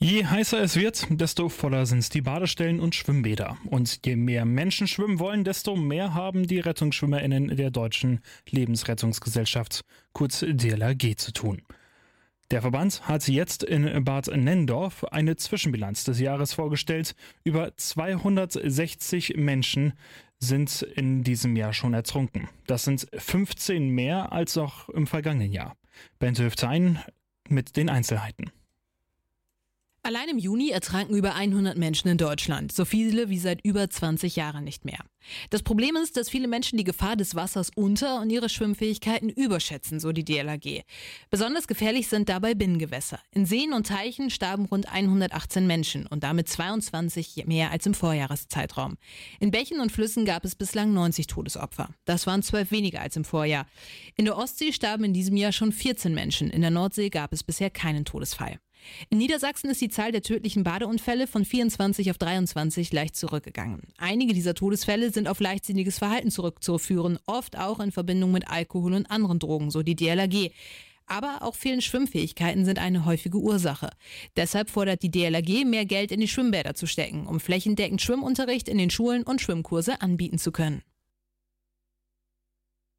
Je heißer es wird, desto voller sind die Badestellen und Schwimmbäder. Und je mehr Menschen schwimmen wollen, desto mehr haben die RettungsschwimmerInnen der Deutschen Lebensrettungsgesellschaft, kurz DLRG, zu tun. Der Verband hat jetzt in Bad Nenndorf eine Zwischenbilanz des Jahres vorgestellt. Über 260 Menschen sind in diesem Jahr schon ertrunken. Das sind 15 mehr als auch im vergangenen Jahr. Bente Hüftein mit den Einzelheiten. Allein im Juni ertranken über 100 Menschen in Deutschland, so viele wie seit über 20 Jahren nicht mehr. Das Problem ist, dass viele Menschen die Gefahr des Wassers unter- und ihre Schwimmfähigkeiten überschätzen, so die DLRG. Besonders gefährlich sind dabei Binnengewässer. In Seen und Teichen starben rund 118 Menschen und damit 22 mehr als im Vorjahreszeitraum. In Bächen und Flüssen gab es bislang 90 Todesopfer. Das waren 12 weniger als im Vorjahr. In der Ostsee starben in diesem Jahr schon 14 Menschen. In der Nordsee gab es bisher keinen Todesfall. In Niedersachsen ist die Zahl der tödlichen Badeunfälle von 24 auf 23 leicht zurückgegangen. Einige dieser Todesfälle sind auf leichtsinniges Verhalten zurückzuführen, oft auch in Verbindung mit Alkohol und anderen Drogen, so die DLRG. Aber auch fehlende Schwimmfähigkeiten sind eine häufige Ursache. Deshalb fordert die DLRG, mehr Geld in die Schwimmbäder zu stecken, um flächendeckend Schwimmunterricht in den Schulen und Schwimmkurse anbieten zu können.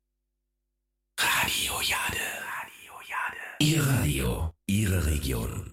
Radio Jade. Ihr Radio, Ihre Region.